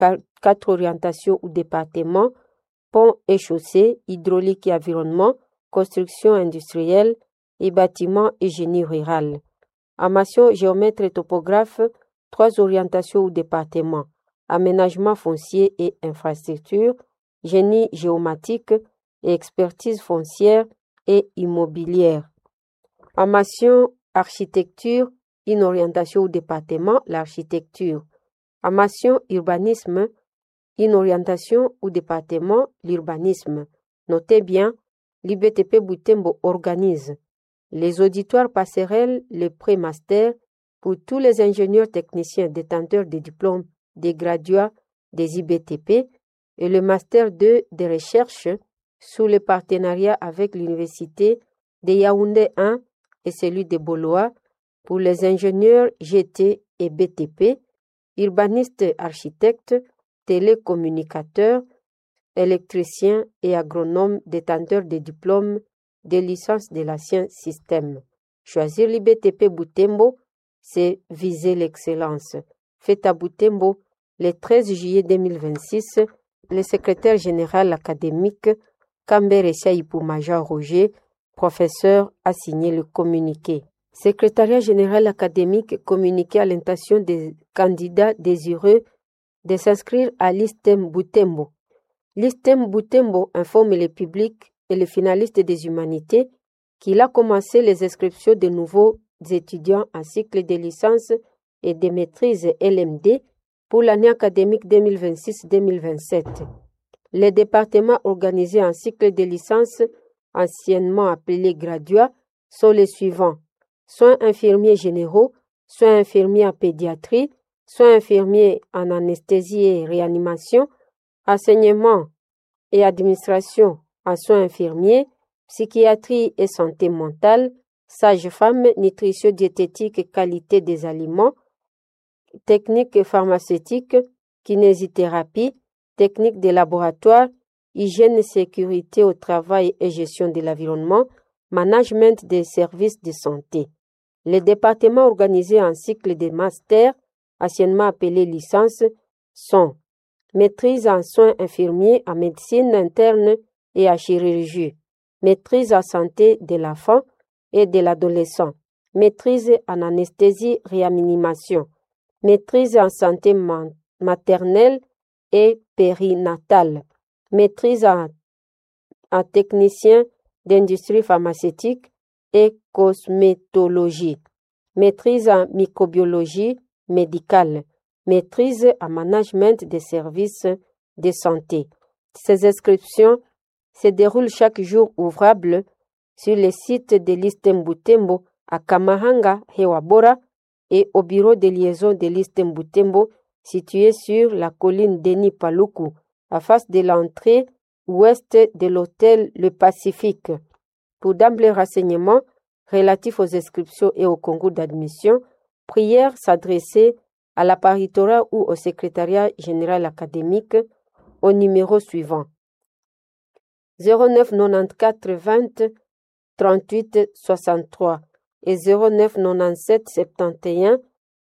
4 orientations ou départements, ponts et chaussées, hydraulique et environnement, construction industrielle et bâtiments et génie rural. En mention géomètre et topographe, 3 orientations ou départements, aménagement foncier et infrastructure, génie géomatique et expertise foncière et immobilière. En mention architecture, une orientation ou département, l'architecture. En mention urbanisme, une orientation ou département, l'urbanisme. Notez bien, l'IBTP Butembo organise les auditoires passerelles, les pré-masters pour tous les ingénieurs techniciens détenteurs des diplômes des graduats des IBTP et le master 2 de recherche sous le partenariat avec l'université de Yaoundé 1 et celui de Boloa pour les ingénieurs GT et BTP, urbanistes architectes, télécommunicateurs, électriciens et agronomes détenteurs des diplômes de licence de l'ancien système. Choisir l'IBTP Butembo, c'est viser l'excellence. Fête à Butembo, le 13 juillet 2026, le secrétaire général académique Kambere Major Roger, professeur, a signé le communiqué. Secrétariat général académique communiqué à l'intention des candidats désireux de s'inscrire à l'ISTEM Butembo. L'ISTEM Butembo informe le public et les finalistes des humanités qu'il a commencé les inscriptions de nouveaux étudiants en cycle de licence et de maîtrise LMD pour l'année académique 2026-2027. Les départements organisés en cycle de licence, anciennement appelés graduats, sont les suivants: soins infirmiers généraux, soins infirmiers en pédiatrie, soins infirmiers en anesthésie et réanimation, enseignement et administration en soins infirmiers, psychiatrie et santé mentale, sage-femme, nutrition diététique et qualité des aliments, technique pharmaceutique, kinésithérapie, technique de laboratoire, hygiène et sécurité au travail et gestion de l'environnement, management des services de santé. Les départements organisés en cycle de master, anciennement appelés licence, sont maîtrise en soins infirmiers, en médecine interne et en chirurgie, maîtrise en santé de l'enfant et de l'adolescent, maîtrise en anesthésie réanimation, maîtrise en santé maternelle et périnatale, maîtrise en technicien d'industrie pharmaceutique et cosmétologie, maîtrise en microbiologie médicale, maîtrise en management des services de santé. Ces inscriptions se déroulent chaque jour ouvrable sur le site de l'ISTEM Butembo à Kamahanga, Hewabora et au bureau de liaison de l'ISTEM Butembo situé sur la colline Denis Paluku, à face de l'entrée ouest de l'hôtel Le Pacifique. Pour d'ample renseignements relatifs aux inscriptions et au concours d'admission, prière s'adresser à l'apparitora ou au secrétariat général académique au numéro suivant 09 94 20 38 63 et 09 97 71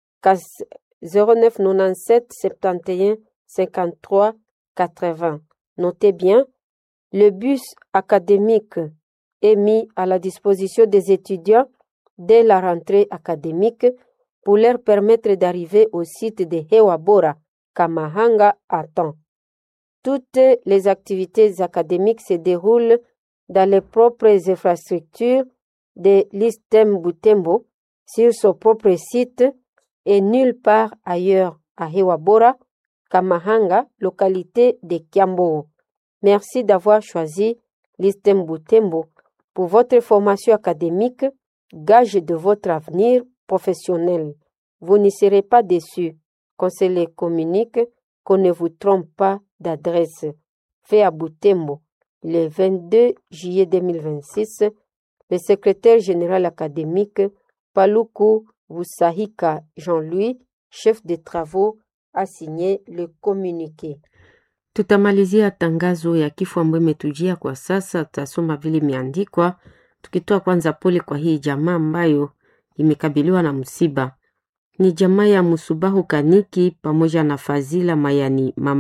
09 97 71 53 80. Notez bien, le bus académique est mis à la disposition des étudiants dès la rentrée académique pour leur permettre d'arriver au site de Hewabora, Kamahanga à temps. Toutes les activités académiques se déroulent dans les propres infrastructures de l'ISTEM Butembo, sur son propre site et nulle part ailleurs à Hewabora, Kamahanga, localité de Kiambo. Merci d'avoir choisi l'ISTEM Butembo pour votre formation académique, gage de votre avenir professionnel. Vous n'y serez pas déçus, qu'on se les communique, qu'on ne vous trompe pas d'adresse. Fait à Butembo, le 22 juillet 2026, le secrétaire général académique Paluku Vusahika Jean-Louis, chef de travaux, a signé le communiqué. Tutamalizia tangazo ya kifo ambayo imetujia kwa sasa. Tutasoma vile imeandikwa, tukitoa kwanza pole kwa hii jamaa ambayo imekabiliwa na msiba. ni jamaa ya Musubahu Kaniki pamoja na Fazila Mayani mama